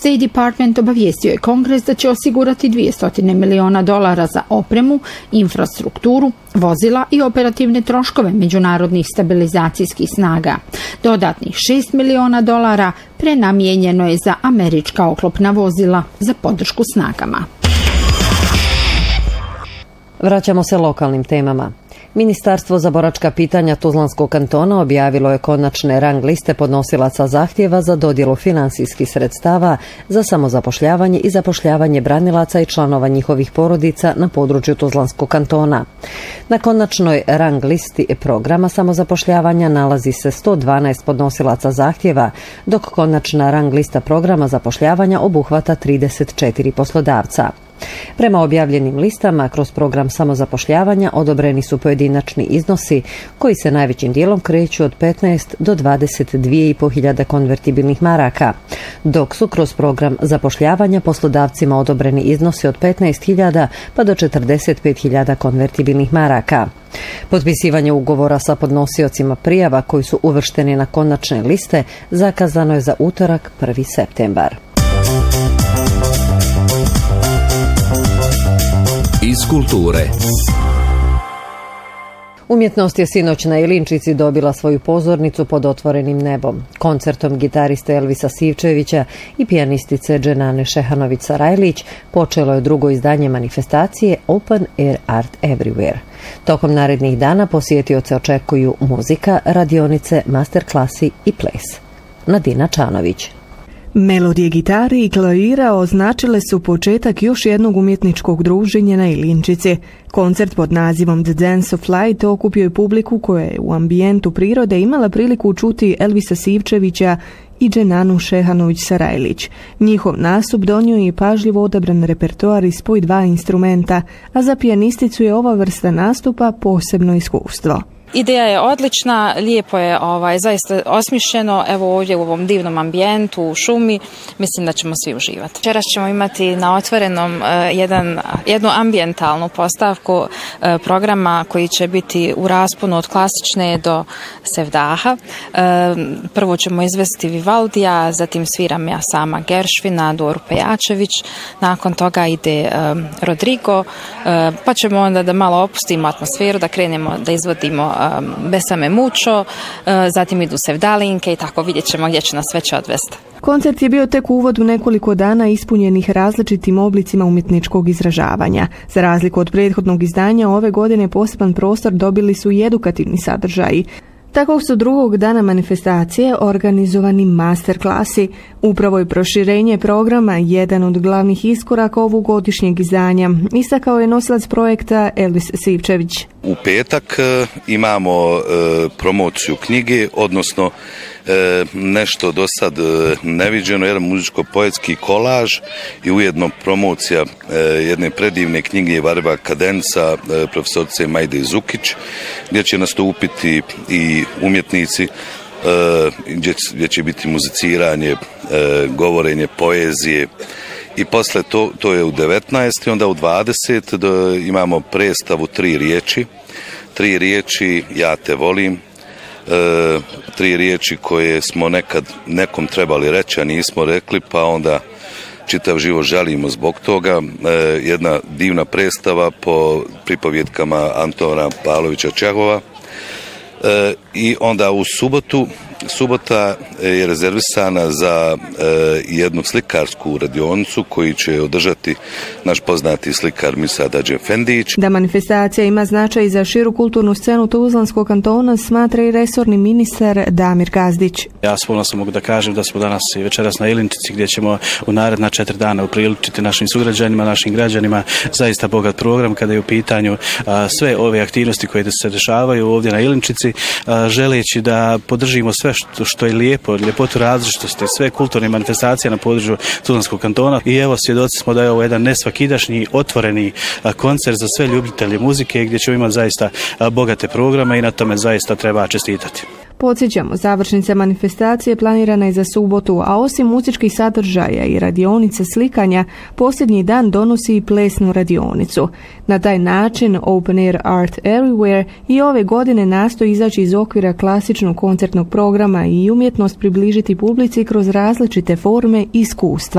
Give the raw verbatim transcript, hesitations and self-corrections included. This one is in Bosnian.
State Department obavijestio je Kongres da će osigurati dvjesto miliona dolara za opremu, infrastrukturu, vozila i operativne troškove međunarodnih stabilizacijskih snaga. Dodatnih šest miliona dolara prenamijenjeno je za američka oklopna vozila za podršku snagama. Vraćamo se lokalnim temama. Ministarstvo za boračka pitanja Tuzlanskog kantona objavilo je konačne rang liste podnosilaca zahtjeva za dodjelu finansijskih sredstava za samozapošljavanje i zapošljavanje branilaca i članova njihovih porodica na području Tuzlanskog kantona. Na konačnoj rang listi programa samozapošljavanja nalazi se sto dvanaest podnosilaca zahtjeva, dok konačna rang lista programa zapošljavanja obuhvata trideset četiri poslodavca. Prema objavljenim listama, kroz program samozapošljavanja odobreni su pojedinačni iznosi koji se najvećim dijelom kreću od petnaest do dvadeset dvije i pol hiljade konvertibilnih maraka, dok su kroz program zapošljavanja poslodavcima odobreni iznosi od petnaest hiljada pa do četrdeset pet hiljada konvertibilnih maraka. Potpisivanje ugovora sa podnosiocima prijava koji su uvršteni na konačne liste zakazano je za utorak prvi septembar. Iz kulture. Umjetnost je sinoć na Ilinčici dobila svoju pozornicu pod otvorenim nebom. Koncertom gitariste Elvisa Sivčevića i pijanistice Dženane Šehanović-Sarajlić počelo je drugo izdanje manifestacije Open Air Art Everywhere. Tokom narednih dana posjetioce očekuju muzika, radionice, masterklasi i ples. Nadina Čanović. Melodije gitare i klavira označile su početak još jednog umjetničkog druženja na Ilinčici. Koncert pod nazivom The Dance of Light okupio je publiku koja je u ambijentu prirode imala priliku čuti Elvisa Sivčevića i Dženanu Šehanović-Sarajlić. Njihov nastup donio je pažljivo odabran repertoar i spoj dva instrumenta, a za pijanisticu je ova vrsta nastupa posebno iskustvo. Ideja je odlična, lijepo je ovaj, zaista osmišljeno, evo ovdje u ovom divnom ambijentu, u šumi, mislim da ćemo svi uživati. Večeras ćemo imati na otvorenom uh, jedan, jednu ambijentalnu postavku uh, programa koji će biti u rasponu od klasične do sevdaha. Uh, prvo ćemo izvesti Vivaldija, zatim sviram ja sama Geršvina, Doru Pejačević, nakon toga ide um, Rodrigo, uh, pa ćemo onda da malo opustimo atmosferu, da krenemo da izvodimo Besame Mučo, zatim idu sevdalinke i tako vidjet ćemo gdje će nas već odvesti. Koncert je bio tek uvod u nekoliko dana ispunjenih različitim oblicima umjetničkog izražavanja. Za razliku od prethodnog izdanja, ove godine poseban prostor dobili su i edukativni sadržaji. Tako su drugog dana manifestacije organizovani masterklasi. Upravo je proširenje programa jedan od glavnih iskoraka ovogodišnjeg izdanja, istakao je nosilac projekta Elvis Sivčević. U petak e, imamo e, promociju knjige, odnosno e, nešto do sad e, neviđeno, jedan muzičko-poetski kolaž i ujedno promocija e, jedne predivne knjige Varva Kadenca e, profesorice Majde Zukić, gdje će nastupiti i umjetnici, e, gdje, gdje će biti muziciranje, e, govorenje poezije. I posle to, to je u devetnaest i onda u dvadeset do, imamo predstavu tri riječi. Tri riječi ja te volim. E, tri riječi koje smo nekad nekom trebali reći, a nismo rekli, pa onda čitav život žalimo zbog toga. E, jedna divna predstava po pripovjetkama Antona Pavlovića Čehova. E, I onda u subotu, subota je rezervisana za e, jednu slikarsku radionicu koju će održati naš poznati slikar Mirsad Hadžiefendić. Da manifestacija ima značaj za širu kulturnu scenu Tuzlanskog kantona smatra i resorni ministar Damir Gazdić. Ja s ponosom mogu da kažem da smo danas i večeras na Ilinčici gdje ćemo u naredna četiri dana upriličiti našim sugrađanima, našim građanima zaista bogat program kada je u pitanju a, sve ove aktivnosti koje se dešavaju ovdje na Ilinčici, a, želeći da podržimo sve što, što je lijepo, ljepotu različitosti, sve kulturne manifestacije na području Tuzlanskog kantona. I evo svjedoci smo da je ovo jedan nesvakidašnji otvoreni a, koncert za sve ljubitelje muzike gdje ćemo imati zaista a, bogate programe i na tome zaista treba čestitati. Podsjećamo, završnica manifestacije planirana je za subotu, a osim muzičkih sadržaja i radionice slikanja, posljednji dan donosi i plesnu radionicu. Na taj način Open Air Art Everywhere i ove godine nastoji izaći iz okvira klasičnog koncertnog programa i umjetnost približiti publici kroz različite forme i iskustva.